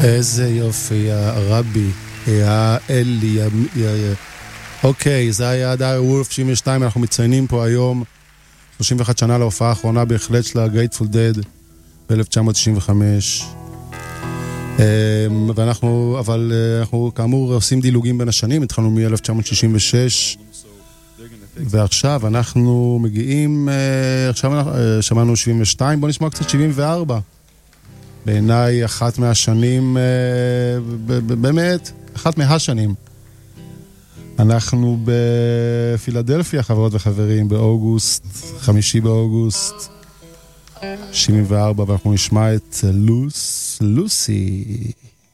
איזה יופי, יא רבי, יא אלי, אוקיי, זה היה דייר וולף 72, אנחנו מציינים פה היום 31 שנה להופעה האחרונה בהחלט של ה-Grateful Dead ב-1995. אבל אנחנו כאמור עושים דילוגים בין השנים, התחלנו מ-1966 ועכשיו אנחנו מגיעים, עכשיו שמענו 72, בוא נשמע קצת 74. בעיניי אחת מהשנים, באמת, אחת מהשנים. אנחנו בפילדלפיה, חברות וחברים, באוגוסט, 5 באוגוסט 74, ואנחנו נשמע את לוסי.